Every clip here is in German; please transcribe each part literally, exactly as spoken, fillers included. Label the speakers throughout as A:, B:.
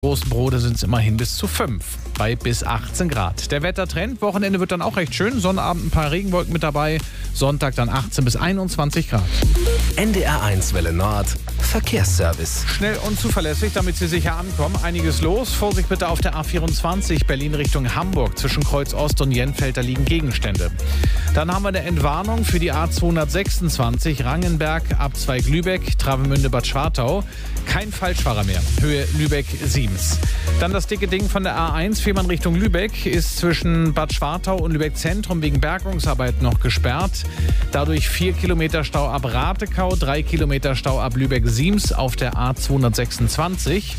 A: Großen Brote sind es immerhin bis zu fünf, bei bis achtzehn Grad. Der Wettertrend, Wochenende wird dann auch recht schön. Sonnabend ein paar Regenwolken mit dabei. Sonntag dann achtzehn bis einundzwanzig Grad.
B: N D R eins Welle Nord, Verkehrsservice.
A: Schnell und zuverlässig, damit Sie sicher ankommen. Einiges los. Vorsicht bitte auf der A vierundzwanzig, Berlin Richtung Hamburg. Zwischen Kreuz Ost und Jenfeld, da liegen Gegenstände. Dann haben wir eine Entwarnung für die A zweihundertsechsundzwanzig, Rangenberg ab Zweig-Lübeck, Travemünde-Bad Schwartau. Kein Falschfahrer mehr. Höhe Lübeck-Siems. Dann das dicke Ding von der A eins, Fehmarn Richtung Lübeck, ist zwischen Bad Schwartau und Lübeck Zentrum wegen Bergungsarbeit noch gesperrt. Dadurch vier Kilometer Stau ab Ratekau, drei Kilometer Stau ab Lübeck-Siems auf der A zweihundertsechsundzwanzig.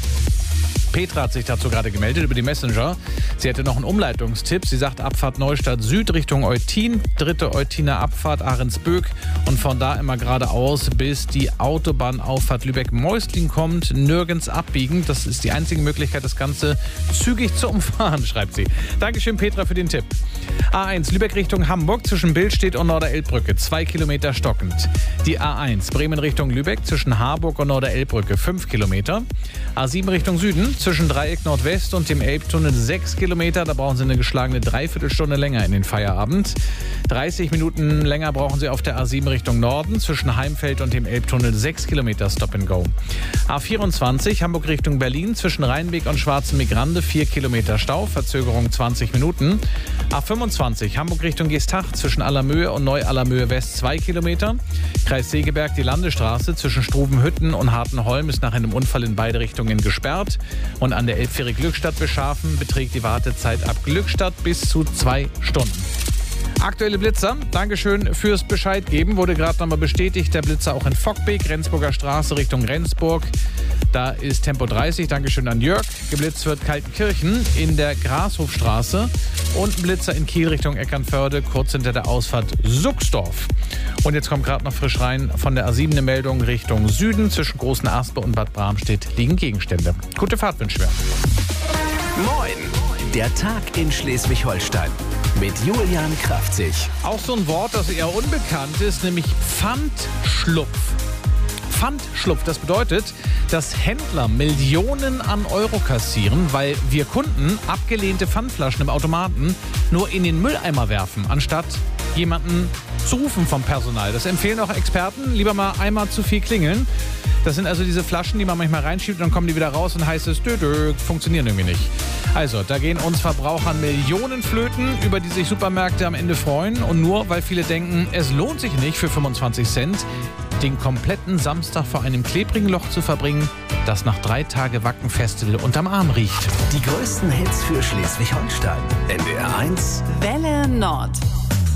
A: Petra hat sich dazu gerade gemeldet über die Messenger. Sie hätte noch einen Umleitungstipp. Sie sagt Abfahrt Neustadt Süd Richtung Eutin, dritte Eutiner Abfahrt Ahrensböck und von da immer geradeaus, bis die Autobahnauffahrt Lübeck-Mäusling kommt. Nirgends abbiegen. Das ist die einzige Möglichkeit, das Ganze zügig zu umfahren, schreibt sie. Dankeschön, Petra, für den Tipp. A eins Lübeck Richtung Hamburg zwischen Billstedt und Norderelbbrücke, zwei Kilometer stockend. Die A eins Bremen Richtung Lübeck zwischen Harburg und Norderelbbrücke, fünf Kilometer. A sieben Richtung Süden zwischen Dreieck Nordwest und dem Elbtunnel, sechs Kilometer. Da brauchen Sie eine geschlagene Dreiviertelstunde länger in den Feierabend. dreißig Minuten länger brauchen Sie auf der A sieben Richtung Norden zwischen Heimfeld und dem Elbtunnel, sechs Kilometer Stop and Go. A vierundzwanzig Hamburg Richtung Berlin zwischen Rheinbeck und Schwarzenbeck-Grande, vier Kilometer Stau, Verzögerung zwanzig Minuten. A fünfundzwanzig Hamburg Richtung Geesthacht zwischen Allermöhe und Neu-Allermöhe West, zwei Kilometer. Kreis Segeberg, die Landestraße zwischen Struvenhütten und Hartenholm ist nach einem Unfall in beide Richtungen gesperrt. Und an der Elbfähre Glückstadt-Beschafen beträgt die Wartezeit ab Glückstadt bis zu zwei Stunden. Aktuelle Blitzer, Dankeschön fürs Bescheid geben, wurde gerade nochmal bestätigt. Der Blitzer auch in Fockbeek, Rendsburger Straße Richtung Rendsburg. Da ist Tempo dreißig, Dankeschön an Jörg. Geblitzt wird Kaltenkirchen in der Grashofstraße und ein Blitzer in Kiel Richtung Eckernförde, kurz hinter der Ausfahrt Suxdorf. Und jetzt kommt gerade noch frisch rein von der A sieben eine Meldung Richtung Süden. Zwischen Großen Aspe und Bad Bramstedt liegen Gegenstände. Gute Fahrt wünschen wir.
B: Moin, der Tag in Schleswig-Holstein mit Julian Kraftzig.
A: Auch so ein Wort, das eher unbekannt ist, nämlich Pfandschlupf. Pfandschlupf, das bedeutet, dass Händler Millionen an Euro kassieren, weil wir Kunden abgelehnte Pfandflaschen im Automaten nur in den Mülleimer werfen, anstatt jemanden zu rufen vom Personal. Das empfehlen auch Experten, lieber mal einmal zu viel klingeln. Das sind also diese Flaschen, die man manchmal reinschiebt und dann kommen die wieder raus und heißt es, dö, dö, funktionieren irgendwie nicht. Also, da gehen uns Verbrauchern Millionen flöten, über die sich Supermärkte am Ende freuen. Und nur, weil viele denken, es lohnt sich nicht für fünfundzwanzig Cent, den kompletten Samstag vor einem klebrigen Loch zu verbringen, das nach drei Tage Wacken-Festival unterm Arm riecht.
B: Die größten Hits für Schleswig-Holstein. N D R eins
C: Welle Nord.